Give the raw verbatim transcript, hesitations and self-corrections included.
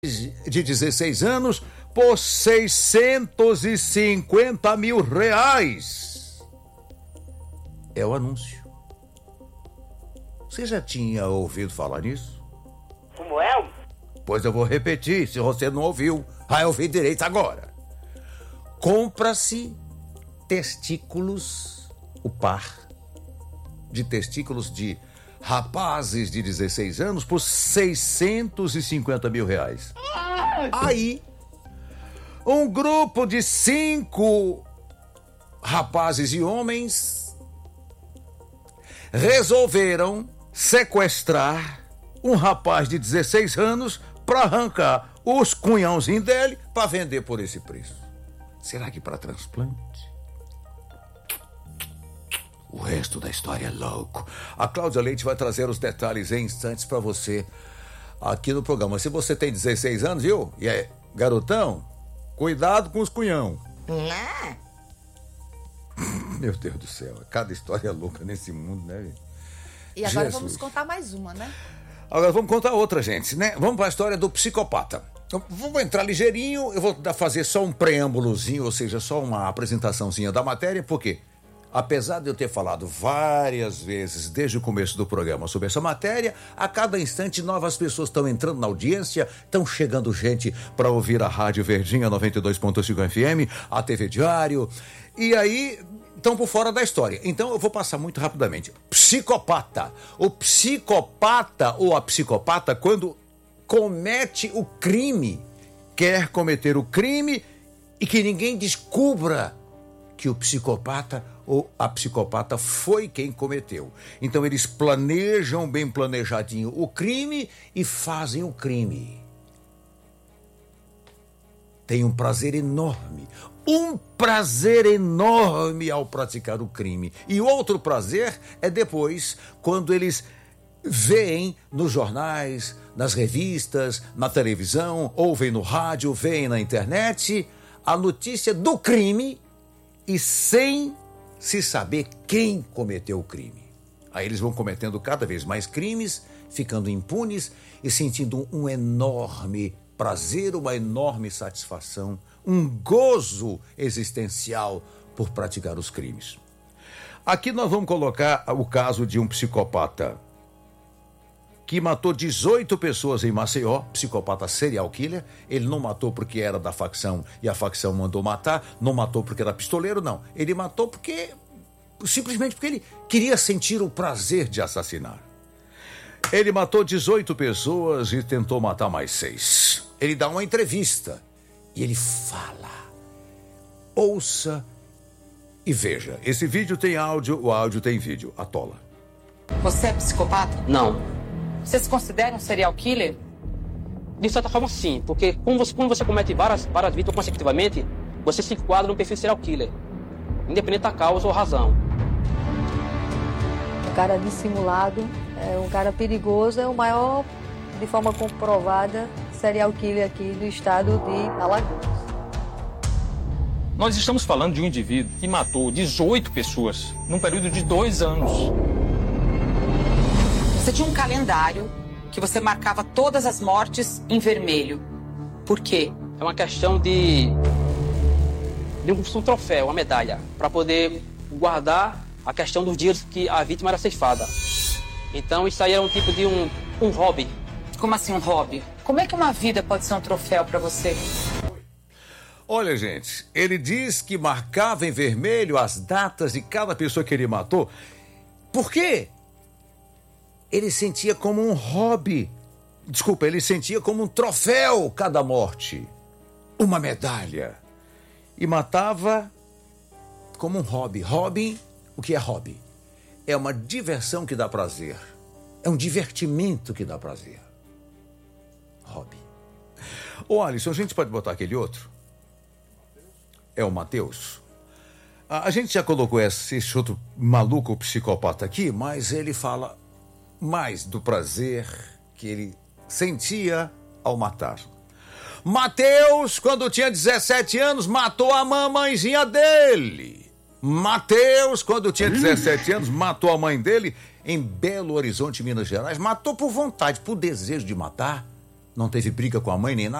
de dezesseis anos por seiscentos e cinquenta mil reais. É o anúncio. Você já tinha ouvido falar nisso? Como é? Pois eu vou repetir, se você não ouviu, vai ouvir direito agora. Compra-se testículos, o par de testículos de rapazes de dezesseis anos por seiscentos e cinquenta mil reais. Aí, um grupo de cinco rapazes e homens resolveram sequestrar um rapaz de dezesseis anos para arrancar os cunhãozinhos dele para vender por esse preço. Será que para transplante? O resto da história é louco. A Cláudia Leite vai trazer os detalhes em instantes para você aqui no programa. Se você tem dezesseis anos, viu? E é garotão, cuidado com os cunhão. Não. Meu Deus do céu, cada história louca nesse mundo, né? E agora Jesus. Vamos contar mais uma, né? Agora vamos contar outra, gente, né? Vamos para a história do psicopata. Então, vamos entrar ligeirinho, eu vou fazer só um preâmbulozinho, ou seja, só uma apresentaçãozinha da matéria, porque apesar de eu ter falado várias vezes desde o começo do programa sobre essa matéria, a cada instante novas pessoas estão entrando na audiência, estão chegando gente para ouvir a Rádio Verdinha noventa e dois ponto cinco F M, a T V Diário, e aí estão por fora da história. Então eu vou passar muito rapidamente. Psicopata. O psicopata ou a psicopata, quando comete o crime, quer cometer o crime e que ninguém descubra que o psicopata ou a psicopata foi quem cometeu. Então eles planejam bem planejadinho o crime e fazem o crime. Tem um prazer enorme, um prazer enorme ao praticar o crime. E outro prazer é depois, quando eles veem nos jornais, nas revistas, na televisão, ouvem no rádio, veem na internet a notícia do crime e sem se saber quem cometeu o crime. Aí eles vão cometendo cada vez mais crimes, ficando impunes e sentindo um enorme prazer, uma enorme satisfação, um gozo existencial por praticar os crimes. Aqui nós vamos colocar o caso de um psicopata que matou dezoito pessoas em Maceió, psicopata serial killer. Ele não matou porque era da facção e a facção mandou matar, não matou porque era pistoleiro, não. Ele matou porque, simplesmente porque ele queria sentir o prazer de assassinar. Ele matou dezoito pessoas e tentou matar mais seis. Ele dá uma entrevista e ele fala. Ouça e veja. Esse vídeo tem áudio, o áudio tem vídeo. Atola. Você é psicopata? Não. Você se considera um serial killer? De certa forma, sim. Porque quando você, quando você comete várias, várias vítimas consecutivamente, você se enquadra no perfil serial killer, independente da causa ou razão. Um cara dissimulado, é um cara perigoso, é o maior, de forma comprovada, serial killer aqui do estado de Alagoas. Nós estamos falando de um indivíduo que matou dezoito pessoas num período de dois anos. Você tinha um calendário que você marcava todas as mortes em vermelho. Por quê? É uma questão de, de um, um troféu, uma medalha, para poder guardar a questão dos dias que a vítima era ceifada. Então isso aí era um tipo de um, um hobby. Como assim um hobby? Como é que uma vida pode ser um troféu para você? Olha, gente, ele diz que marcava em vermelho as datas de cada pessoa que ele matou. Por quê? Ele sentia como um hobby. Desculpa, ele sentia como um troféu cada morte. Uma medalha. E matava como um hobby. Hobby, o que é hobby? É uma diversão que dá prazer. É um divertimento que dá prazer. Hobby. Ô, Alisson, a gente pode botar aquele outro? É o Matheus. A, a gente já colocou esse, esse outro maluco psicopata aqui, mas ele fala mais do prazer que ele sentia ao matar. Mateus, quando tinha dezessete anos, matou a mamãezinha dele. Mateus, quando tinha dezessete anos, matou a mãe dele em Belo Horizonte, Minas Gerais. Matou por vontade, por desejo de matar. Não não teve briga com a mãe nem nada.